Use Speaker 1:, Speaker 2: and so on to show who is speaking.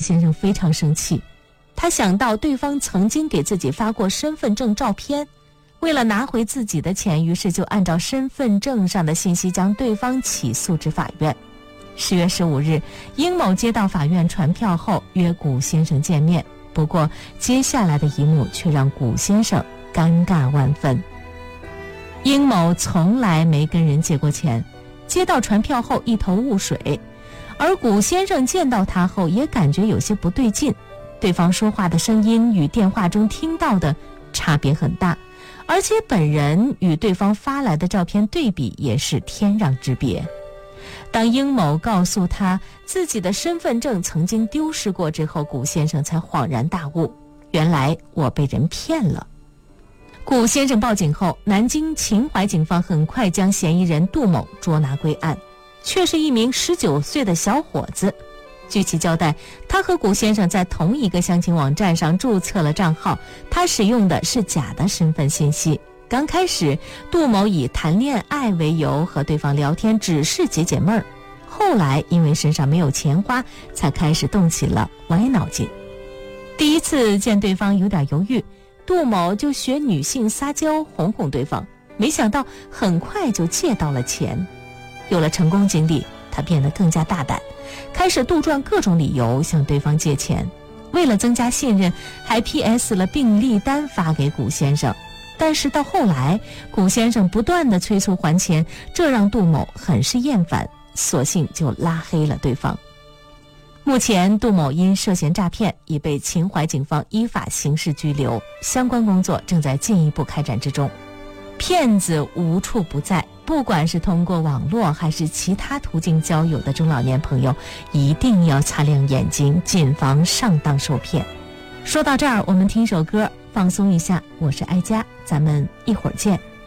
Speaker 1: 先生非常生气，他想到对方曾经给自己发过身份证照片，为了拿回自己的钱，于是就按照身份证上的信息将对方起诉至法院。10月15日，殷某接到法院传票后约古先生见面，不过接下来的一幕却让古先生尴尬万分。殷某从来没跟人借过钱，接到传票后一头雾水，而古先生见到他后也感觉有些不对劲，对方说话的声音与电话中听到的差别很大，而且本人与对方发来的照片对比也是天壤之别。当殷某告诉他自己的身份证曾经丢失过之后，古先生才恍然大悟，原来我被人骗了。古先生报警后，南京秦淮警方很快将嫌疑人杜某捉拿归案，却是一名19岁的小伙子。据其交代，他和古先生在同一个相亲网站上注册了账号，他使用的是假的身份信息。刚开始，杜某以谈恋爱为由和对方聊天，只是解解闷儿。后来因为身上没有钱花，才开始动起了歪脑筋。第一次见对方有点犹豫，杜某就学女性撒娇哄哄对方，没想到很快就借到了钱。有了成功经历，他变得更加大胆，开始杜撰各种理由向对方借钱。为了增加信任，还 PS 了病历单发给古先生。但是到后来，古先生不断地催促还钱，这让杜某很是厌烦，索性就拉黑了对方。目前杜某因涉嫌诈骗已被秦淮警方依法刑事拘留，相关工作正在进一步开展之中。骗子无处不在，不管是通过网络还是其他途径交友的中老年朋友，一定要擦亮眼睛，谨防上当受骗。说到这儿，我们听首歌放松一下。我是哀佳，咱们一会儿见。